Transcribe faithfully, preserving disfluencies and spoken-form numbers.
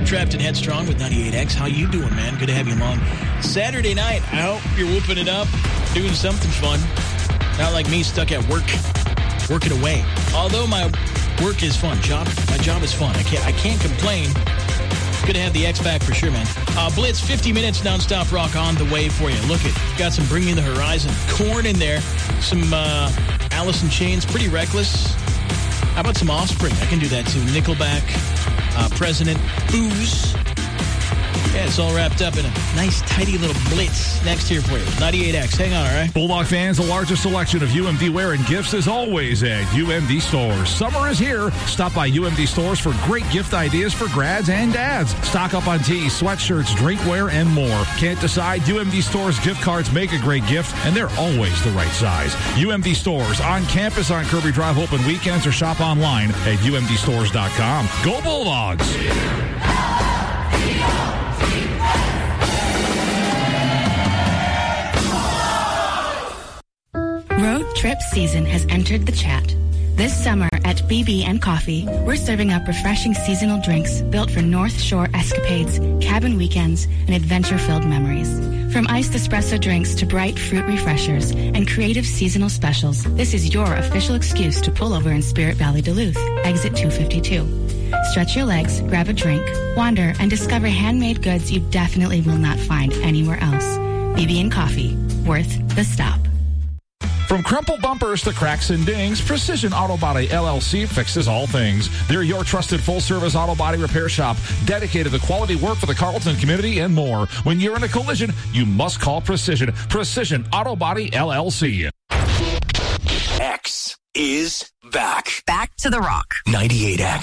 Trapped and Headstrong with ninety-eight X. How you doing, man? Good to have you along. Saturday night, I hope you're whooping it up, doing something fun. Not like me, stuck at work, working away. Although my work is fun. Job, my job is fun. I can't, I can't complain. Good to have the X back for sure, man. Uh, Blitz, fifty minutes nonstop rock on the way for you. Look it, got some Bring Me the Horizon, Korn in there, some uh, Alice in Chains, Pretty Reckless. How about some Offspring? I can do that too. Nickelback, uh, President, Booze. Yeah, it's all wrapped up in a nice, tidy little blitz next here for you. ninety-eight X. Hang on, all right? Bulldog fans, the largest selection of U M D wear and gifts is always at U M D Stores. Summer is here. Stop by U M D Stores for great gift ideas for grads and dads. Stock up on tees, sweatshirts, drinkware, and more. Can't decide? U M D Stores gift cards make a great gift, and they're always the right size. U M D Stores on campus on Kirby Drive, open weekends, or shop online at U M D stores dot com. Go Bulldogs! Road trip season has entered the chat. This summer at B B and Coffee, we're serving up refreshing seasonal drinks built for North Shore escapades, cabin weekends, and adventure-filled memories. From iced espresso drinks to bright fruit refreshers and creative seasonal specials, this is your official excuse to pull over in Spirit Valley Duluth, exit two fifty-two. Stretch your legs, grab a drink, wander, and discover handmade goods you definitely will not find anywhere else. B B and Coffee, worth the stop. From crumpled bumpers to cracks and dings, Precision Auto Body L L C fixes all things. They're your trusted full-service auto body repair shop, dedicated to quality work for the Carlton community and more. When you're in a collision, you must call Precision. Precision Auto Body L L C. X is back. Back to the rock. ninety-eight X.